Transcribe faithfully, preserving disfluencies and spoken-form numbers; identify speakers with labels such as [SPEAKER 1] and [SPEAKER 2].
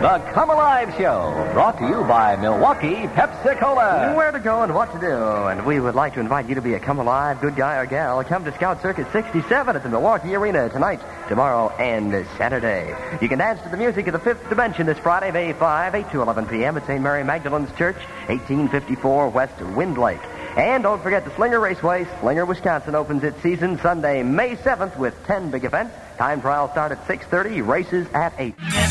[SPEAKER 1] The Come Alive Show, brought to you by Milwaukee Pepsi-Cola.
[SPEAKER 2] Where to go and what to do. And we would like to invite you to be a Come Alive good guy or gal. Come to Scout Circuit sixty-seven at the Milwaukee Arena tonight, tomorrow, and Saturday. You can dance to the music of the Fifth Dimension this Friday, May fifth, eight to eleven p.m. at Saint Mary Magdalene's Church, eighteen fifty-four West Wind Lake. And don't forget the Slinger Raceway. Slinger, Wisconsin opens its season Sunday, May seventh with ten big events. Time trials start at six thirty, races at eight.